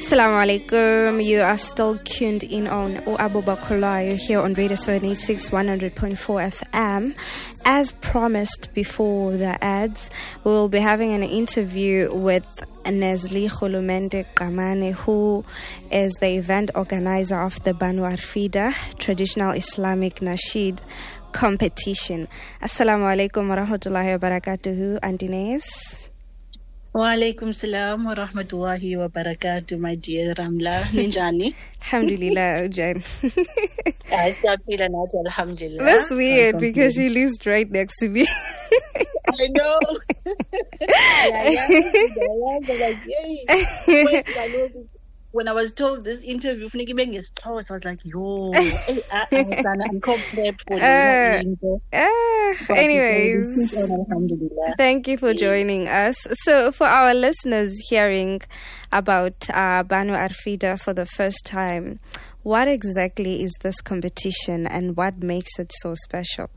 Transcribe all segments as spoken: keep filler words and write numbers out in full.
Assalamu alaikum. You are still tuned in on O Abu Bakulayo here on Radio seven eighty-six one hundred point four F M. As promised before the ads, we will be having an interview with Nazli Khulumende Kamane, who is the event organizer of the Banu Arfida Traditional Islamic Nasheed competition. Assalamu alaikum wa rahmatullahi wa barakatuhu, Andines. Wa alaikum salam wa rahmatullahi wa barakatuh, my dear Ramla. Ninjani? Alhamdulillah, Jan. I still feel an alhamdulillah. That's weird because she lives right next to me. I know. yeah, yeah. yeah, yeah like, yay. When I was told this interview, I was like, yo, hey, I'm prepared for uh, uh, Anyways, thank you for joining us. So for our listeners hearing about uh, Banu Arfida for the first time, what exactly is this competition and what makes it so special?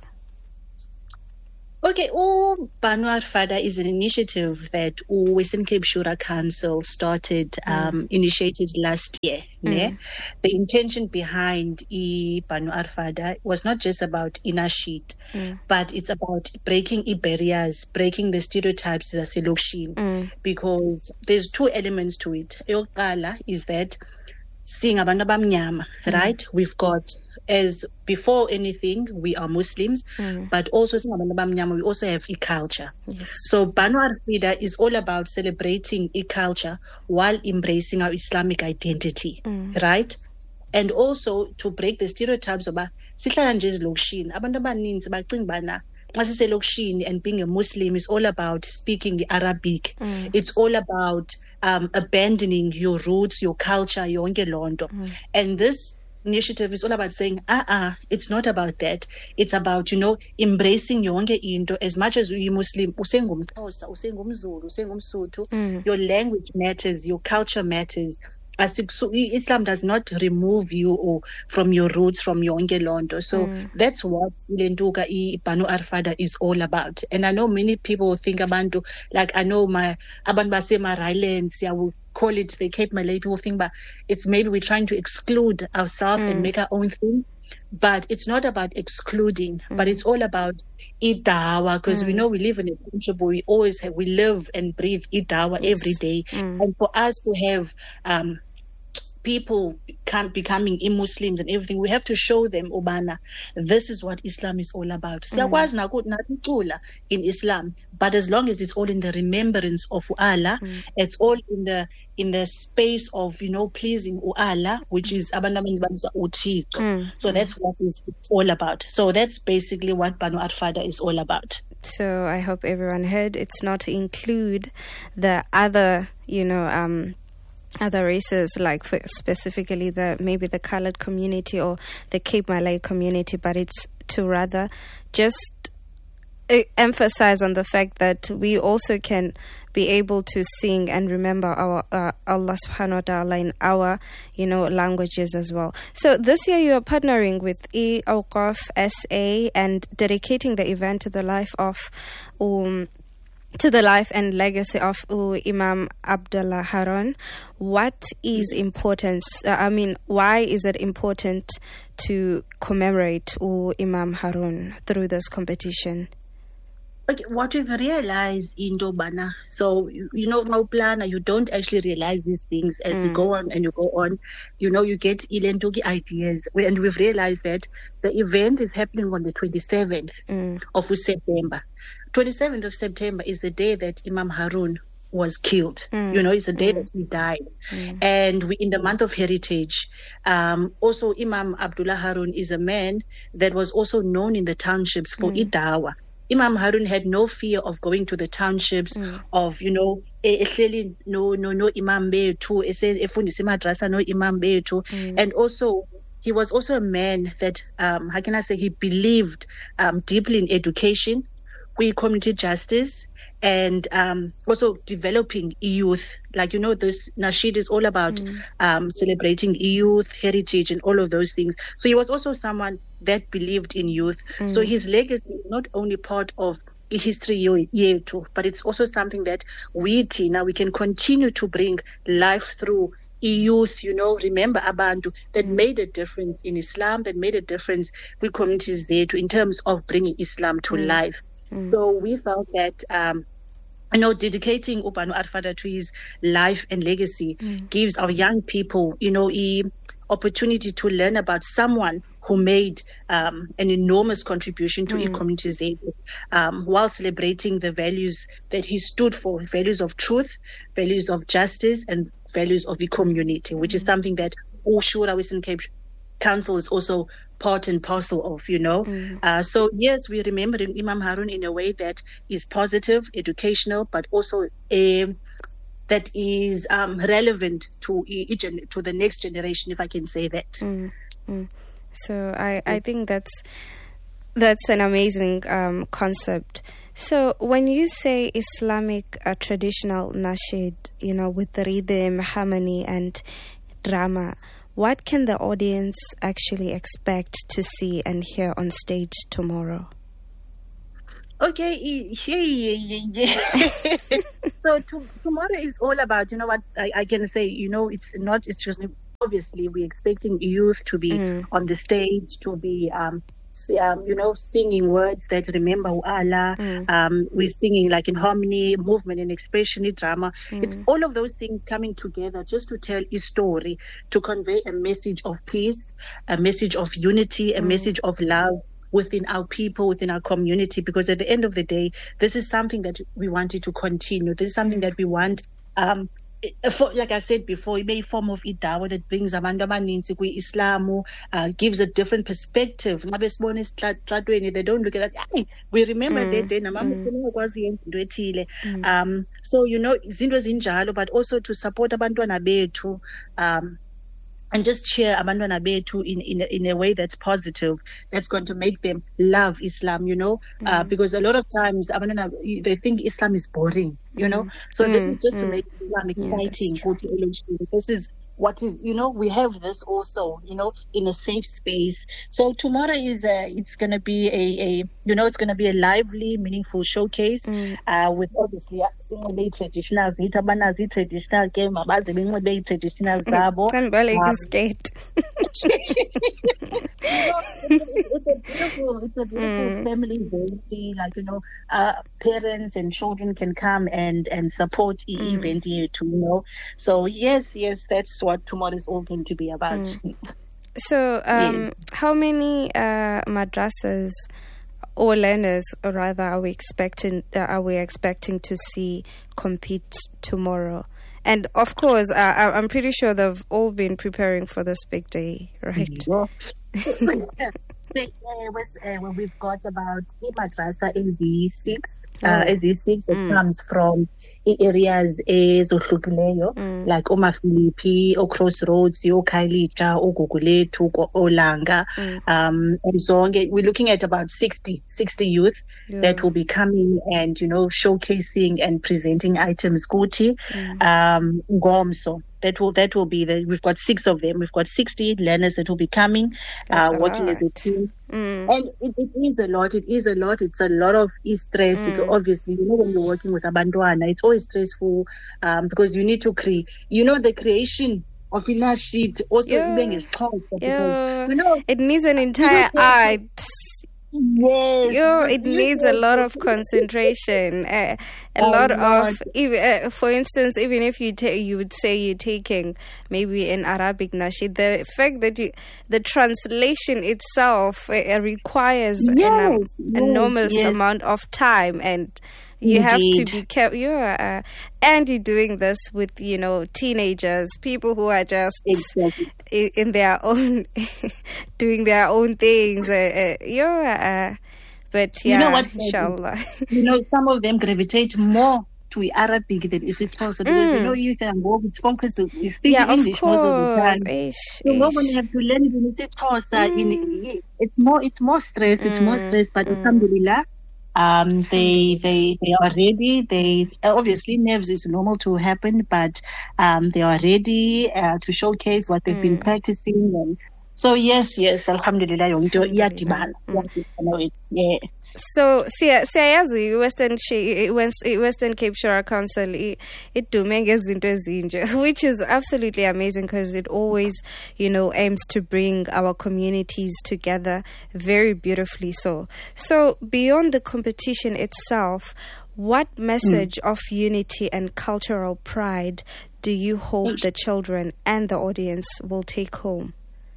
Okay, oh, Banu Arfida is an initiative that oh, Western Cape Shura Council started, um, mm. initiated last year. Mm. Yeah? The intention behind e Banu Arfida was not just about inasheed, mm. but it's about breaking e barriers, breaking the stereotypes as a mm. because there's two elements to it. Eyokala is that seeing abantu abamnyama, right? We've got, as before anything, we are Muslims, mm. but also seeing abantu abamnyama, we also have e-culture. Yes. So Banu Arfida is all about celebrating e-culture while embracing our Islamic identity, mm. right? And also to break the stereotypes about sihlala nje ezilokishini. Abantu abaninzi bacinga bana xa siselokishini, and being a Muslim is all about speaking the Arabic. Mm. It's all about um, abandoning your roots, your culture, yonke lonto. Mm. And this initiative is all about saying, uh-uh, it's not about that. It's about, you know, embracing yonke into. As much as you're Muslim, usengumXhosa, usengumZulu, usengumSotho, mm. your language matters, your culture matters. So Islam does not remove you or from your roots, from your Londo. So mm. that's what Ilenduka I Banu Arfida is all about. And I know many people think about, like I know my Aban Basema Islands, I will call it the Cape Malay. People think, but it's maybe we're trying to exclude ourselves mm. and make our own thing. But it's not about excluding, mm. but it's all about Idawa, because mm. we know we live in a country where we always have, we live and breathe Idawa yes. every day. Mm. And for us to have um, people can't becoming Muslims and everything, we have to show them, Obana, this is what Islam is all about. Mm. in Islam, but as long as it's all in the remembrance of Allah, mm. it's all in the in the space of, you know, pleasing Allah, which is mm. so that's what it's all about. So that's basically what Banu Arfida is all about. So I hope everyone heard it's not to include the other, you know, um other races, like for specifically the maybe the colored community or the Cape Malay community, but it's to rather just uh, emphasize on the fact that we also can be able to sing and remember our uh, Allah subhanahu wa ta'ala in our, you know, languages as well. So this year you are partnering with E Awqaf S A and dedicating the event to the life of um to the life and legacy of uh, Imam Abdullah Harun. What is important? Uh, I mean, why is it important to commemorate uh, Imam Harun through this competition? Okay, what we've realized in Dobana, so you, you know, Mauplana, you don't actually realize these things as mm. you go on and you go on. You know, you get Ilentogi ideas, and we've realized that the event is happening on the twenty-seventh mm. of September. twenty-seventh of September is the day that Imam Harun was killed. Mm. You know, it's the day mm. that he died. Mm. And we, in the month of heritage, um, also Imam Abdullah Harun is a man that was also known in the townships for mm. Idawa. Imam Harun had no fear of going to the townships mm. of, you know, no, no, no Imam Betu, no Imam Betu. And also, he was also a man that, um, how can I say, he believed um, deeply in education, community justice, and um, also developing youth. Like, you know, this Nasheed is all about mm. um, celebrating youth, heritage, and all of those things. So he was also someone that believed in youth. Mm. So his legacy is not only part of history yetu, but it's also something that we, Tina, we can continue to bring life through youth, you know, remember abantu that Mm. made a difference in Islam, that made a difference with communities there to, in terms of bringing Islam to Mm. life. Mm. So we felt that, um, you know, dedicating Ubano Arfada to his life and legacy Mm. gives our young people, you know, a opportunity to learn about someone who made um, an enormous contribution to Mm. mm. communities um, while celebrating the values that he stood for, values of truth, values of justice, and values of the community, which is something that Ushura Western Cape Council is also part and parcel of, you know. Mm. Uh, so, yes, we're remembering Imam Harun in a way that is positive, educational, but also a that is um, relevant to each to the next generation, if I can say that. Mm. Mm. So I, I think that's that's an amazing um, concept. So when you say Islamic uh, traditional nasheed, you know, with the rhythm, harmony, and drama, what can the audience actually expect to see and hear on stage tomorrow? Okay, yeah, yeah, yeah. So to, tomorrow is all about, you know what I, I can say, you know, it's not, it's just, obviously we're expecting youth to be Mm. on the stage, to be, um, um, you know, singing words that remember Allah. Mm. Um, we're singing like in harmony, movement and expression, drama. Mm. It's all of those things coming together just to tell a story, to convey a message of peace, a message of unity, a Mm. message of love within our people, within our community, because at the end of the day, this is something that we wanted to continue. This is something that we want, um, for, like I said before, it may form of idawa that brings abantu abaninzi kwi-Islam, uh, gives a different perspective. They don't look at that. Hey, we remember Mm. that day. Mm. Mm. Um, so, you know, zinto zinjalo, but also to support abantwana bethu, um, and just cheer abantwana bethu in, in, in a way that's positive, that's going to make them love Islam, you know, Mm. uh, because a lot of times abantwana, they think Islam is boring, you know. Mm. So this Mm. is just Mm. to make Islam Yeah, that's exciting. true. This is what is, you know, we have this also, you know, in a safe space. So tomorrow is a, it's going to be a, a, you know, it's going to be a lively, meaningful showcase, Mm. uh, with obviously singing traditional, zita traditional game, abazi benxibe traditional zabo. Can barely Um, skate. You know, it's, it's a beautiful, it's a beautiful Mm. family event. Like, you know, uh, parents and children can come and and support the Mm. event here too. You know, so yes, yes, that's what tomorrow is all going to be about. Mm. So, um, how many uh, madrasas or learners, or rather, are we expecting? Uh, are we expecting to see compete tomorrow? And of course, uh, I- I'm pretty sure they've all been preparing for this big day, right? Yeah. So, uh, was, uh, well, we've got about eight madrasa ezi six, uh, Oh. ezi six that Mm. comes from i- areas ezohlukileyo, Mm. like Omafilipi, O Crossroads, O Kailita, O Guguletu, Olanga, Mm. um, and zonke. We're looking at about sixty, sixty youth Yeah. that will be coming and, you know, showcasing and presenting items. Kuti, Mm. um, Ngomso. That will that will be the. We've got six of them. We've got sixty learners that will be coming, That's uh, a working as a lot. team. Mm. And it, it is a lot. It is a lot. It's a lot of stress. Mm. Because obviously, you know, when you're working with abantwana, it's always stressful, um, because you need to create. You know, the creation of a sheet also Yeah. even is hard. Yeah. You know, It needs an entire art. yes, Yo, it you needs a know, lot of concentration, uh, a A lot lot. of, even, uh, for instance, even if you ta- you would say you're taking maybe an Arabic nasheed, the fact that you, the translation itself uh, requires an um, Yes, yes, enormous yes. amount of time, and you have to Indeed. be careful. You're, uh, and you're doing this with, you know, teenagers, people who are just Exactly. i- in their own, doing their own things. Uh, uh, you're, uh, but yeah, You know what, inshallah. You know, some of them gravitate more to Arabic than Isitosa, because Mm. you know, you can go with focus. You speak Yeah, of English most of the course. time. Ish, So no one ish. have to learn it in Isitosa. Mm. In it's more, it's more stress. It's more Mm, stress. But mm. alhamdulillah, um, they they they are ready. They obviously nerves is normal to happen, but um, they are ready uh, to showcase what they've been Mm. practicing. And so yes, yes, alhamdulillah, yonke Alhamdulillah. iyadibana. Mm. Iyadibana, yeah. So siyayazi i-Western Shi- West- i-Western Cape Shora Council i- idume ngezinto ezinje, which is absolutely amazing because it always, you know, aims to bring our communities together very beautifully. So, so beyond the competition itself, what message mm. of unity and cultural pride do you hope the children and the audience will take home?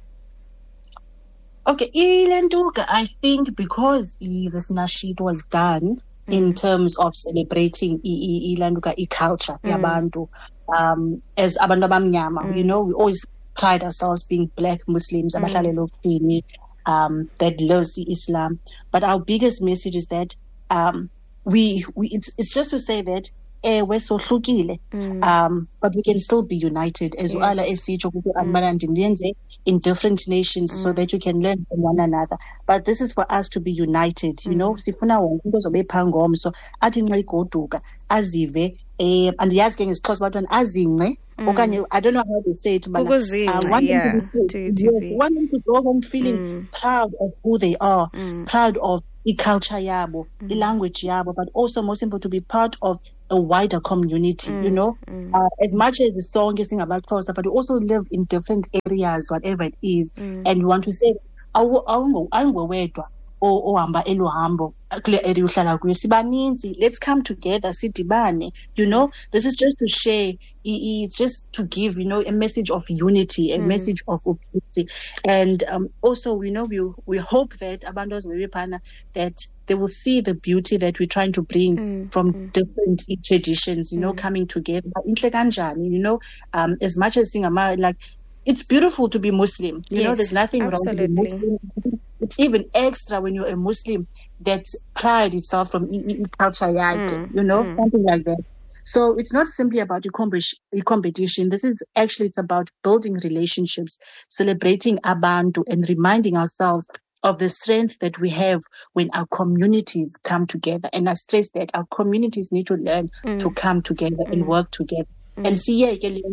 Okay, Ilanduka, I think because i- this nasheed was done mm. in terms of celebrating Ilanduka i culture, mm. yabantu, um, as abantu abamnyama, mm. you know, we always pride ourselves being black Muslims, mm. um, that loves Islam. But our biggest message is that um, we, we it's it's just to say that eh, we're so hlukile, mm. um, but we can still be united as well as in different nations, mm. so that you can learn from one another. But this is for us to be united, you mm. know. Sifuna wonke umuntu ozobepha ngomso athi nxa igoduka azive eh and yazi ke ngesixhosa bathi azince okanye I don't know how they say it, but uh, one yeah, to, to, to yes, one them to go home feeling mm. proud of who they are, mm. proud of the culture yabo, mm. the language yabo, but also most important to be part of a wider community, mm. you know. Mm. Uh, as much as the song is about Xhosa, but we also live in different areas, whatever it is, mm. and we want to say, awungowedwa ohamba eluhambo kule area uhlala kuyo sibaninzi, let's come together sidibane, you know. This is just to share, it's just to give, you know, a message of unity, a mm. message of unity. And um, also, you know, we we hope that abantu abazobepana that they will see the beauty that we're trying to bring mm. from mm. different traditions, you know, mm. coming together. Inhle kanjani, you know, um, as much as singama, like, it's beautiful to be Muslim, you yes, know, there's nothing absolutely. wrong with Muslim. It's even extra when you're a Muslim that pride itself from e- e- culture, mm, you know, mm. something like that. So it's not simply about a competition. This is actually, it's about building relationships, celebrating abantu, and reminding ourselves of the strength that we have when our communities come together. And I stress that our communities need to learn mm. to come together mm. and work together. Mm. And see,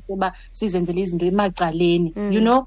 you know,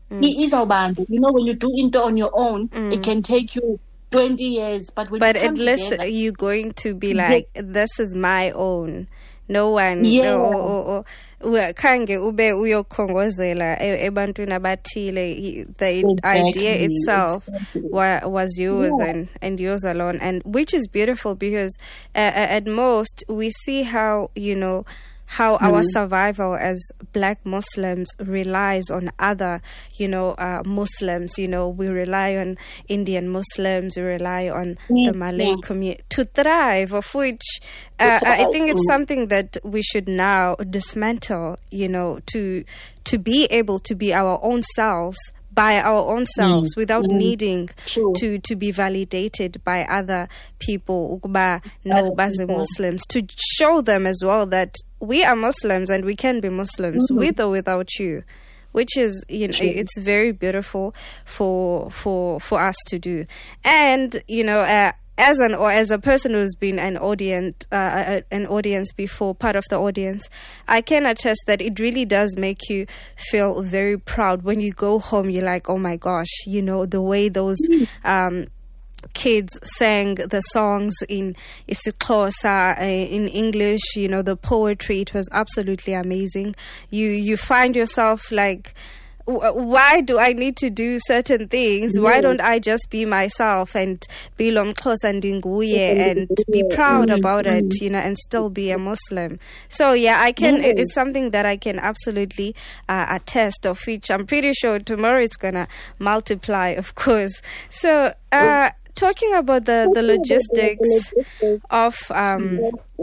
Mm. You know, when you do it on your own, mm. it can take you twenty years. But when but you come at least together, you're going to be like, this is my own. No one. Yeah. Oh, oh, oh. Kange ube uyokhongozela ebantwini abathile. The exactly. idea itself exactly. wa- was yours yeah. and, and yours alone, and which is beautiful because uh, at most we see how, you know, how mm-hmm. our survival as Black Muslims relies on other, you know, uh, Muslims. You know, we rely on Indian Muslims, we rely on yeah, the Malay yeah. community to thrive, of which uh, I think it's something that we should now dismantle, you know, to to be able to be our own selves, by our own selves, mm. without mm. needing True. to to be validated by other people, ukuba no bazi Muslims, to show them as well that we are Muslims and we can be Muslims mm. with or without you, which is, you know, True. it's very beautiful for for for us to do. And, you know, uh, as an or as a person who's been an audience, uh, an audience before, part of the audience, I can attest that it really does make you feel very proud when you go home. You're like, oh my gosh, you know, the way those um, kids sang the songs in isiXhosa, uh, in English, you know, the poetry, it was absolutely amazing. You you find yourself like, why do I need to do certain things? Why don't I just be myself and be Lomxhosa Ndinguye and be proud about it, you know, and still be a Muslim? So yeah, I can. It's something that I can absolutely uh, attest of, which I'm pretty sure tomorrow it's gonna multiply, of course. So uh, talking about the the logistics of um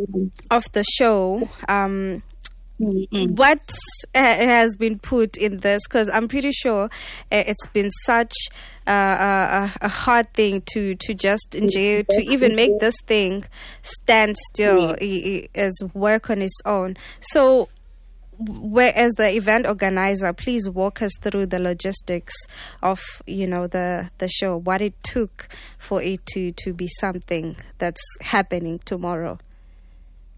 of the show. Um, Mm-hmm. What uh, has been put in this? Because I'm pretty sure uh, it's been such uh, a, a hard thing to, to just enjoy, to even make this thing stand still as work on its own. So, where, as the event organizer, please walk us through the logistics of, you know, the, the show, what it took for it to, to be something that's happening tomorrow.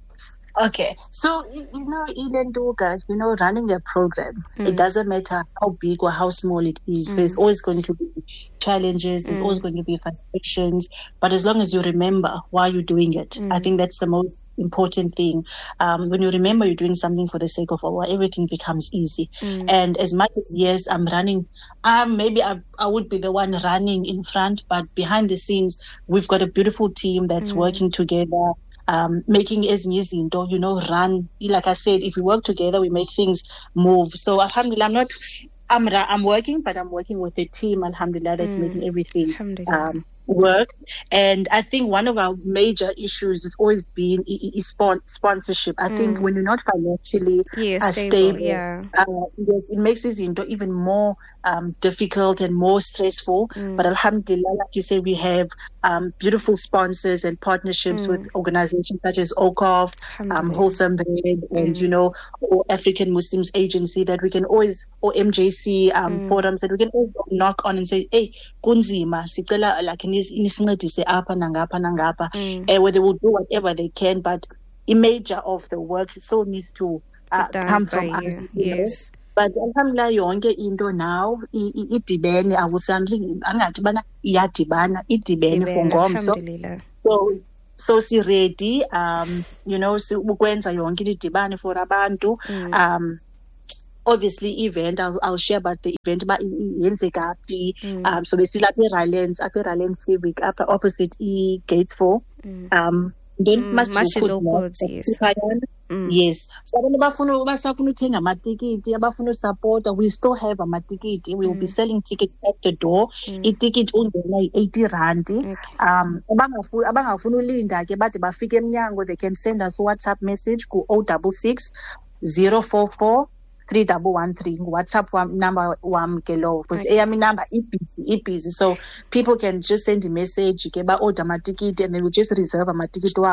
Okay, so y- you know, Ilenduka, you know, running a program, Mm. it doesn't matter how big or how small it is. Mm. There's always going to be challenges. There's Mm. always going to be frustrations. But as long as you remember why you're doing it, Mm. I think that's the most important thing. Um, when you remember you're doing something for the sake of Allah, everything becomes easy. Mm. And as much as yes, I'm running, um, maybe I, I would be the one running in front, but behind the scenes, we've got a beautiful team that's Mm. working together. Um, making ezinye izinto, you know, run. Like I said, if we work together, we make things move. So alhamdulillah, I'm not, I'm, ra- I'm working, but I'm working with a team, alhamdulillah, that's Mm. making everything Alhamdulillah. um, work. And I think one of our major issues has always been i- i- is spon- sponsorship. I think Mm. when you're not financially Yeah, uh, stable, stable, yeah. uh, yes, it makes this into even more um, difficult and more stressful. Mm. But alhamdulillah, like you say, we have um, beautiful sponsors and partnerships Mm. with organizations such as O C O F, um, Alhamdulillah. Wholesome Bread, and, Mm. you know, or African Muslims Agency that we can always, or M J C um, Mm. forums that we can always knock on and say, hey, kunzima, sicela like nisincedise apha nangapha nangapha. Mm. Uh, where they will do whatever they can, but a major of the work still needs to uh, Done come by from us. you, You know? yes. But alhamdulillah yonke into now i- i- idibene awusanti angathi bana iyadibana idibene for Dibena, ngomso. alhamdulillah. So so si ready um you know si ukwenza yonke idibane for abantu. Mm. Um obviously event I'll, I'll share about the event but yenzeka phi. Mm. Um so besilapha eRhighlands apha eRhighlands Civic apha opposite e Gates four. Mm. Um then Mm, Masjid Masjid al-Quds, al-Quds, yes. Iphayana. Mm. Yes. So abantu bafuna basafuna uthenga amatikiti, abafuna usupporta, we still have amatikiti. We will be Mm. selling tickets at the door. Mm. Itikiti ungena i-eighty rand. Okay. Um abangafuna abangafuna ulinda ke bade bafike emnyango, they can send us a WhatsApp message ku zero six six zero four four three one one three. WhatsApp wam, number wam ke lo because Okay. eyami number ibusy ibusy, so people can just send a message ke ba order amatikiti and they will just reserve amatikiti wabo.